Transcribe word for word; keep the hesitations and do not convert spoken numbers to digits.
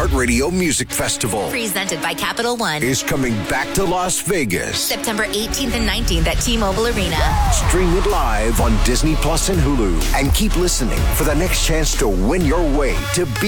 iHeartRadio Music Festival Presented by Capital One. is coming back to Las Vegas. September eighteenth and nineteenth at T-Mobile Arena. Stream it live on Disney Plus and Hulu. And keep listening for the next chance to win your way to be